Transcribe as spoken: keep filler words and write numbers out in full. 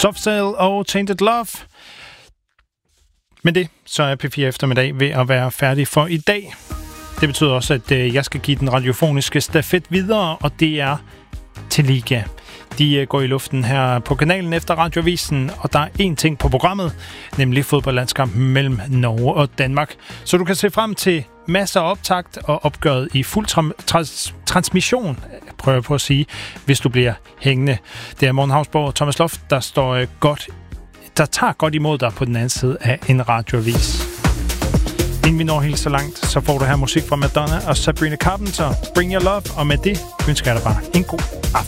Soft Cell og Tainted Love. Men det, så er P fire Eftermiddag ved at være færdig for i dag. Det betyder også, at øh, jeg skal give den radiofoniske stafet videre, og det er til Liga. De øh, går i luften her på kanalen efter Radioavisen, og der er én ting på programmet, nemlig fodboldlandskampen mellem Norge og Danmark. Så du kan se frem til masser af optakt og opgøret i fuld tra- trans- transmission, prøver jeg på at sige, hvis du bliver hængende. Det er Morten Hausborg og Thomas Loft, der står øh, godt, der tager godt imod dig på den anden side af en radioavis. Inden vi når helt så langt, så får du her musik fra Madonna og Sabrina Carpenter, Bring Your Love, og med det ønsker jeg dig bare en god aften.